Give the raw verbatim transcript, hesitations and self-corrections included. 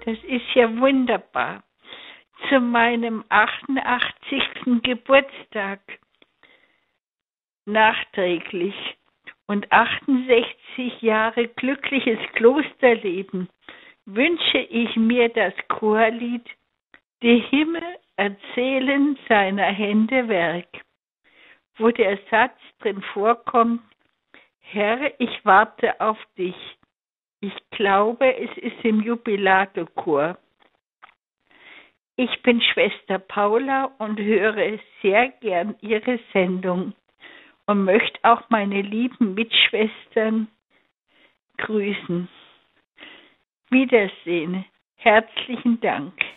Das ist ja wunderbar. Zu meinem achtundachtzigsten Geburtstag nachträglich und achtundsechzig Jahre glückliches Klosterleben wünsche ich mir das Chorlied Die Himmel erzählen seiner Hände Werk, wo der Satz drin vorkommt: Herr, ich warte auf dich. Ich glaube, es ist im Jubilato-Chor. Ich bin Schwester Paula und höre sehr gern Ihre Sendung und möchte auch meine lieben Mitschwestern grüßen. Wiedersehen. Herzlichen Dank.